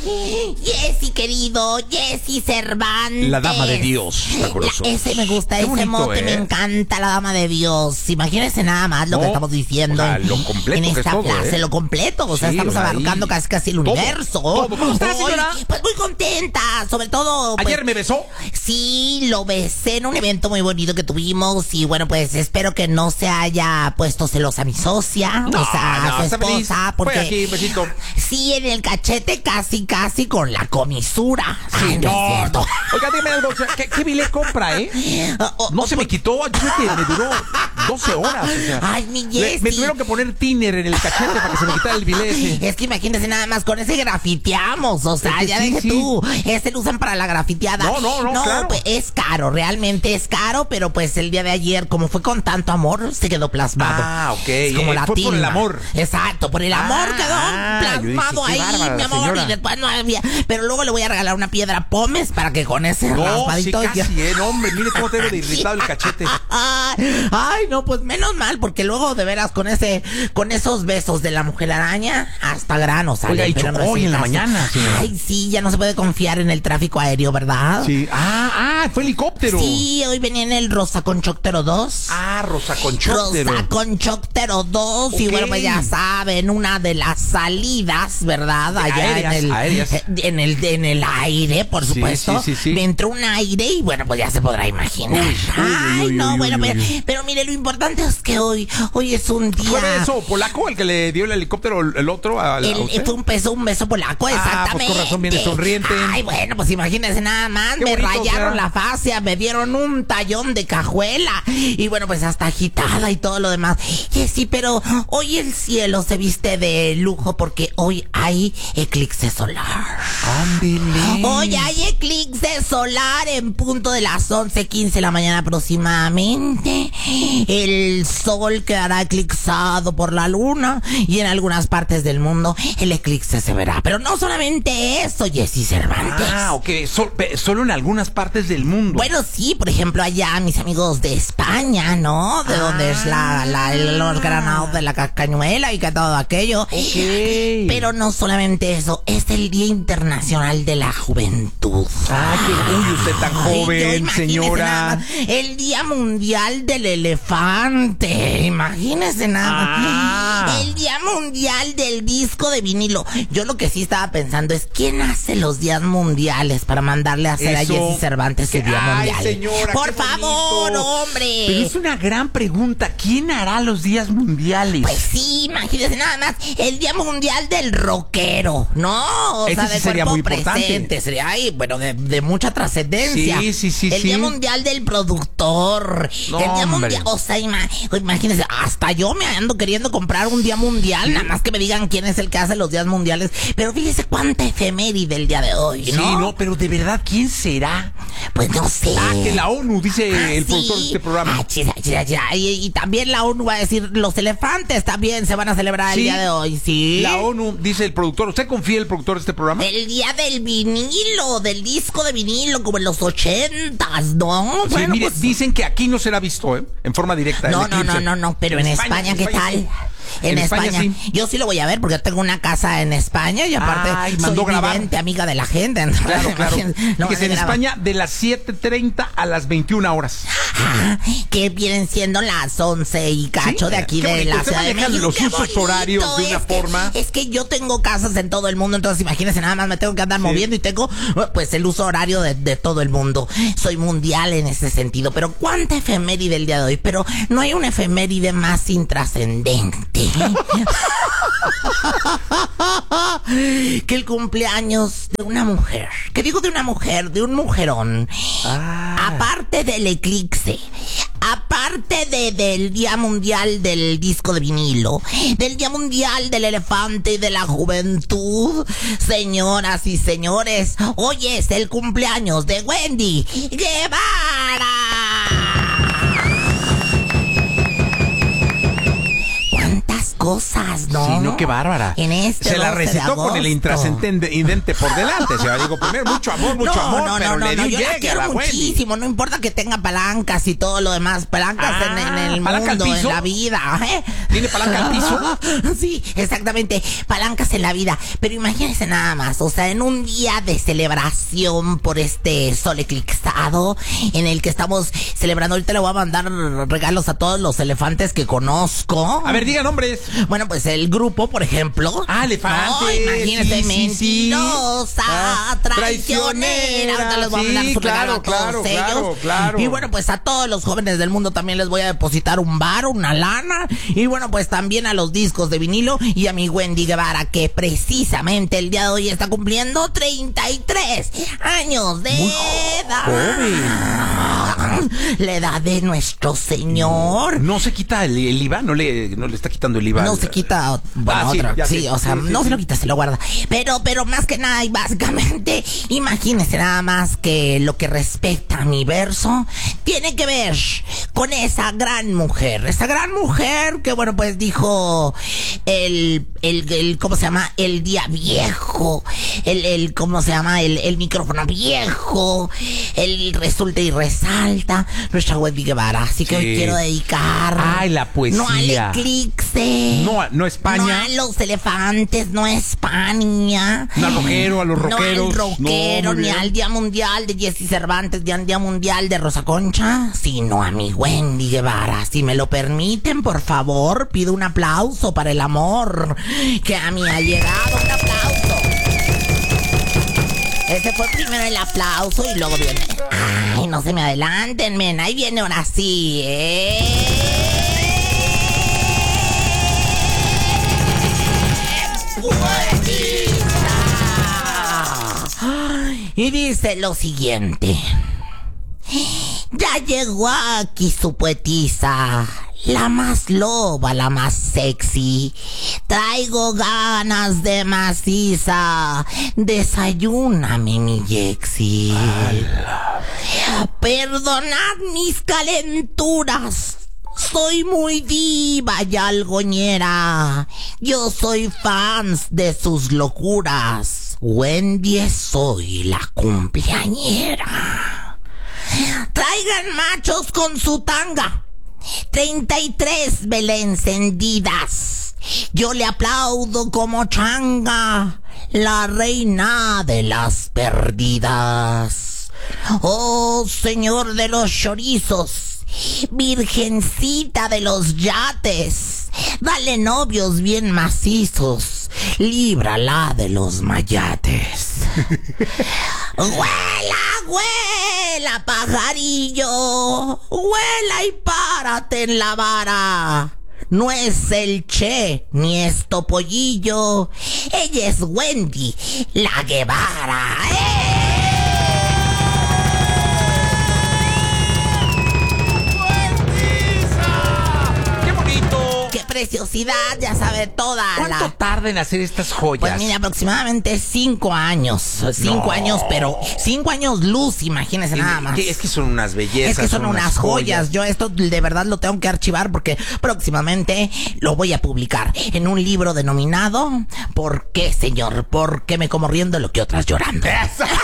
Jessy, querido, Jessy Cervantes. La dama de Dios, sabroso. Ese me gusta, Qué ese bonito, mote, me encanta, la dama de Dios. Imagínense nada más lo que estamos diciendo. O sea, lo completo en que es esta todo, frase, lo completo. O sea, Sí, estamos o sea, abarcando ahí casi el universo. ¿Cómo está, señora? Pues muy contenta, sobre todo. Pues, ¿Ayer me besó? sí, lo besé en un evento muy bonito que tuvimos. Y bueno, pues espero que no se haya puesto celosa mi socia. No, o sea, su está feliz. esposa. Porque Fue aquí, besito. sí, en el cachete casi con la comisura. Sí, Ay, no es cierto. Oiga, dime algo, o sea, ¿qué bilé compra, No se me quitó, yo creo que me duró 12 horas. O sea, ay, mi Jessy. me tuvieron que poner thinner en el cachete para que se me quitara el bilé ese. Es que imagínense nada más, con ese grafiteamos, o sea, Es que ya sí, deje sí. tú, ese lo usan para la grafiteada. No, claro. Pues es caro, realmente es caro, pero pues el día de ayer, como fue con tanto amor, se quedó plasmado. Ah, ok. Es como la Fue por el tilma. amor. Exacto, por el amor quedó plasmado yo dije, qué ahí, bárbara mi la amor, señora. y después no había, pero luego le voy a regalar una piedra pómez para que con ese No, sí, raspadito casi, ya... no, hombre, mire cómo tengo de irritado el cachete. Ay, no, pues menos mal, porque luego de veras con esos besos de la mujer araña, hasta grano sale. Oiga, y pero chocó es hoy el en la caso. mañana, señora. Ay, sí, ya no se puede confiar en el tráfico aéreo, ¿verdad? Sí. Fue helicóptero. Sí, hoy venía en el Rosa Conchóctero 2. Rosa Conchóptero. Rosa Conchóptero 2. Y Ok. bueno, pues ya saben, una de las salidas, ¿verdad? Allá Aéreas. en el aire, por Sí, supuesto. sí. Me entró un aire y bueno, pues ya se podrá imaginar. Ay, no, bueno, pero mire, lo importante es que hoy es un día. ¿Fue beso polaco el que le dio el helicóptero el otro a usted? Fue un beso polaco, exactamente. Pues con razón viene sonriente. Ay, bueno, pues imagínense nada más. Qué Me bonito, rayaron o sea. la fascia, me dieron un tallón de cajuela. Y bueno, pues hasta agitada y todo lo demás. Sí, pero hoy el cielo se viste de lujo porque hoy hay eclipse solar. Ándele. Hoy hay eclipse solar en punto de las 11:15 de la mañana aproximadamente. El sol quedará eclipsado por la luna y en algunas partes del mundo el eclipse se verá. Pero no solamente eso, Jessy Cervantes. Ok. Solo en algunas partes del mundo. Bueno, sí, por ejemplo, allá mis amigos de España, ¿no? De donde es los granados de la cañuela y que todo aquello. Ok. Pero no solamente eso, es el Día Internacional de la Juventud. Uy, usted tan joven, imagínese señora. nada más, el Día Mundial del Elefante. Imagínese nada más. El Día Mundial del Disco de Vinilo. Yo lo que sí estaba pensando es ¿quién hace los días mundiales para mandarle a hacer Eso. a Jessy Cervantes su Día Mundial? Señora, por qué favor, bonito. hombre. Pero es una gran pregunta. ¿Quién hará los días mundiales? Pues sí, imagínese nada más el Día Mundial del Rockero, ¿no? O Ese sea, sí de sería cuerpo muy importante. presente. Sería, bueno, de mucha trascendencia. Sí. El Día Mundial del Productor. No, el Día hombre. Mundial, o sea, imagínese, hasta yo me ando queriendo comprar un Día Mundial, nada más que me digan quién es el que hace los días mundiales. Pero fíjese cuánta efeméride el día de hoy, ¿no? Sí, no, pero de verdad, ¿quién será? Pues no sé. Que la ONU, dice el productor de este programa. Chira. Y también la ONU va a decir, los elefantes también se van a celebrar el Sí. día de hoy, ¿sí? La ONU, dice el productor. ¿Usted confía en el productor de este programa? El día del vinilo, del disco de vinilo, como en los 80s, ¿no? Sí, Bueno, mire, pues, dicen que aquí no será visto, en forma directa. el no, eclipse. pero en España, ¿qué tal? sí. En España, sí. yo sí lo voy a ver porque yo tengo una casa en España y aparte mandó soy grabar. vidente, amiga de la gente. Entonces, Claro. no, Que es en España de las 7:30 a las 21 horas. que vienen siendo las 11 y cacho Sí, de aquí qué de bonito. la Usted Ciudad de maneja México. los ¡Qué usos bonito! horarios de una forma. Es que yo tengo casas en todo el mundo, entonces imagínense, nada más me tengo que andar moviendo y tengo pues el uso horario de todo el mundo. Soy mundial en ese sentido, pero ¿cuánta efeméride el día de hoy? Pero no hay una efeméride más intrascendente que el cumpleaños de una mujer. ¿Qué digo de una mujer? De un mujerón. Aparte del eclipse, aparte del Día Mundial del Disco de Vinilo, del Día Mundial del Elefante y de la Juventud, señoras y señores, hoy es el cumpleaños de Wendy Guevara. cosas, ¿no? Sí, no, qué bárbara. En este se la 12 de recetó con el agosto. intrascendente por delante. Se digo, primero mucho amor, pero le dio yo la llegue a quiero la Wendy. muchísimo, no importa que tenga palancas y todo lo demás, palancas en el ¿palanca al mundo, en piso? la vida, ¿eh? ¿Tiene palanca al piso? Sí, exactamente, palancas en la vida, pero imagínense nada más, o sea, en un día de celebración por este sol eclipsado, en el que estamos celebrando, ahorita le voy a mandar regalos a todos los elefantes que conozco. A ver, diga nombres. Bueno, pues el grupo, por ejemplo. Elefantes. No, imagínense, Sí, mentirosa, traicionera. Ahorita les voy a mandar su regalo a todos ellos. Claro. Y bueno, pues a todos los jóvenes del mundo también les voy a depositar un varo, una lana. Y bueno, pues también a los discos de vinilo y a mi Wendy Guevara, que precisamente el día de hoy está cumpliendo 33 años de edad. Joven. La edad de nuestro Señor. No se quita el IVA, no le está quitando el IVA. No se quita, bueno, sí, otra. ya Sí, sé. o sea, Sí, no se lo quita, se lo guarda. Pero más que nada y básicamente, imagínense nada más que lo que respecta a mi verso tiene que ver con esa gran mujer. Esa gran mujer que, bueno, pues dijo ¿cómo se llama? El día viejo. ¿Cómo se llama? El micrófono viejo. El resulta y resalta. Nuestra Wendy Guevara. Así que hoy quiero dedicar. Ay, la poesía. No al eclipse. No España. No a los elefantes, no a España. No al rockero, a los rockeros. No al rockero, No, muy ni bien. al Día Mundial de Jesse Cervantes, ni al Día Mundial de Rosa Concha, sino a mi Wendy Guevara. Si me lo permiten, por favor, pido un aplauso para el amor que a mí ha llegado. Un aplauso. Ese fue primero el aplauso y luego viene. Ay, no se me adelanten, men. Ahí viene ahora sí, Y dice lo siguiente. Ya llegó aquí su poetisa, la más loba, la más sexy. Traigo ganas de maciza. Desayúname, mi Yexi. Perdonad mis calenturas. Soy muy diva y algoñera. Yo soy fans de sus locuras. Wendy soy la cumpleañera. Traigan machos con su tanga. 33 velas encendidas. Yo le aplaudo como changa, la reina de las perdidas. Oh, señor de los chorizos, virgencita de los yates, dale novios bien macizos, líbrala de los mayates. ¡Huela, huela, pajarillo! ¡Huela y párate en la vara! No es el Che ni es Topollillo, ella es Wendy, la Guevara. ¡Qué bonito! ¡Qué preciosidad! Ya sabe toda ¿Cuánto tarda en hacer estas joyas? Pues mira, aproximadamente 5 años. 5 años, pero 5 años luz, imagínense nada más. Es que son unas bellezas. Es que son unas joyas. Yo esto de verdad lo tengo que archivar porque próximamente lo voy a publicar en un libro denominado ¿Por qué, señor? ¿Por qué me como riendo lo que otras llorando?